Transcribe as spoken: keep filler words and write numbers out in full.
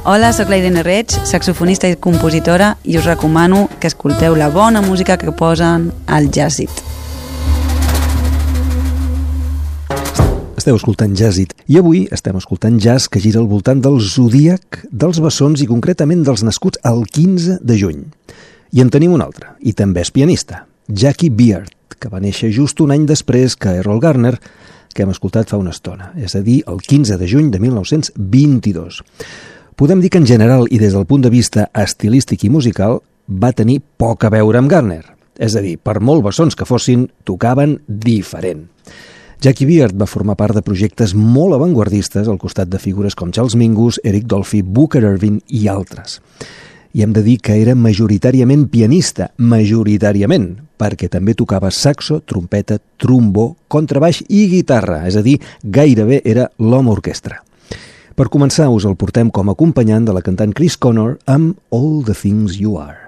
Hola, sóc l'Aidena Reig, saxofonista i compositora, i us recomano que escolteu la bona música que posen al Jazzit. Esteu escoltant Jazzit i avui estem escoltant jazz que gira al voltant del zodíac dels bessons i concretament dels nascuts el quinze de juny. I en tenim un altre, i també és pianista, Jackie Beard, que va néixer just un any després que Errol Garner, que hem escoltat fa una estona, és a dir, el quinze de juny de mil nou-cents vint-i-dos. Podem dir que en general i des del punt de vista estilístic i musical va tenir poc a veure amb Garner. És a dir, per molt bessons que fossin, tocaven diferent. Jackie Beard va formar part de projectes molt avantguardistes al costat de figures com Charles Mingus, Eric Dolphy, Booker Ervin i altres. I hem de dir que era majoritàriament pianista, majoritàriament, perquè també tocava saxo, trompeta, trombó, contrabaix i guitarra, és a dir, gairebé era l'home orquestra. Per començar, us el portem com a acompanyant de la cantant Chris Connor amb All the Things You Are.